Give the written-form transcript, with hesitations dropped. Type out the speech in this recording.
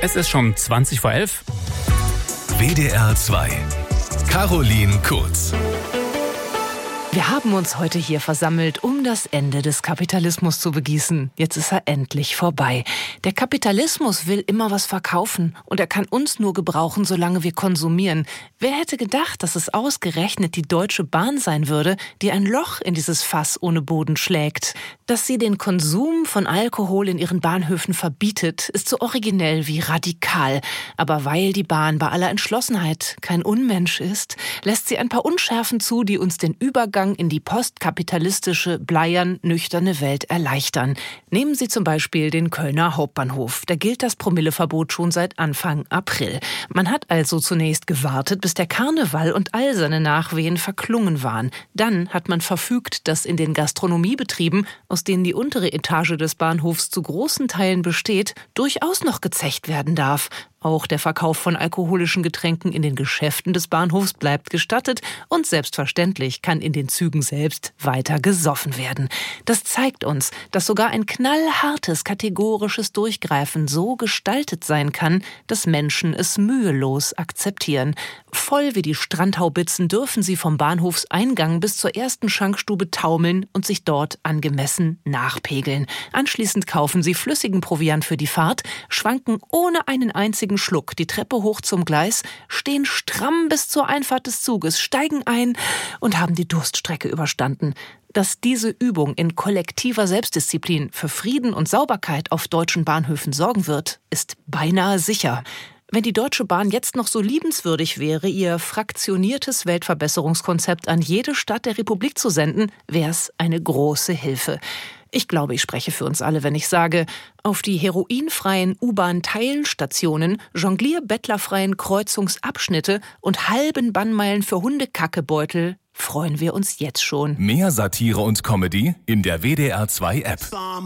Es ist schon 20 vor 11. WDR 2. Caroline Kurz. Wir haben uns heute hier versammelt, um das Ende des Kapitalismus zu begießen. Jetzt ist er endlich vorbei. Der Kapitalismus will immer was verkaufen und er kann uns nur gebrauchen, solange wir konsumieren. Wer hätte gedacht, dass es ausgerechnet die Deutsche Bahn sein würde, die ein Loch in dieses Fass ohne Boden schlägt? Dass sie den Konsum von Alkohol in ihren Bahnhöfen verbietet, ist so originell wie radikal. Aber weil die Bahn bei aller Entschlossenheit kein Unmensch ist, lässt sie ein paar Unschärfen zu, die uns den Übergang in die postkapitalistische, bleiern, nüchterne Welt erleichtern. Nehmen Sie zum Beispiel den Kölner Hauptbahnhof. Da gilt das Promilleverbot schon seit Anfang April. Man hat also zunächst gewartet, bis der Karneval und all seine Nachwehen verklungen waren. Dann hat man verfügt, dass in den Gastronomiebetrieben, aus denen die untere Etage des Bahnhofs zu großen Teilen besteht, durchaus noch gezecht werden darf. Auch der Verkauf von alkoholischen Getränken in den Geschäften des Bahnhofs bleibt gestattet und selbstverständlich kann in den Zügen selbst weiter gesoffen werden. Das zeigt uns, dass sogar ein knallhartes, kategorisches Durchgreifen so gestaltet sein kann, dass Menschen es mühelos akzeptieren. Voll wie die Strandhaubitzen dürfen sie vom Bahnhofseingang bis zur ersten Schankstube taumeln und sich dort angemessen nachpegeln. Anschließend kaufen sie flüssigen Proviant für die Fahrt, schwanken ohne einen einzigen Schluck die Treppe hoch zum Gleis, stehen stramm bis zur Einfahrt des Zuges, steigen ein und haben die Durststrecke überstanden. Dass diese Übung in kollektiver Selbstdisziplin für Frieden und Sauberkeit auf deutschen Bahnhöfen sorgen wird, ist beinahe sicher. Wenn die Deutsche Bahn jetzt noch so liebenswürdig wäre, ihr fraktioniertes Weltverbesserungskonzept an jede Stadt der Republik zu senden, wäre es eine große Hilfe. Ich glaube, ich spreche für uns alle, wenn ich sage, auf die heroinfreien U-Bahn-Teilstationen, jonglierbettlerfreien Kreuzungsabschnitte und halben Bannmeilen für Hundekackebeutel freuen wir uns jetzt schon. Mehr Satire und Comedy in der WDR 2 App.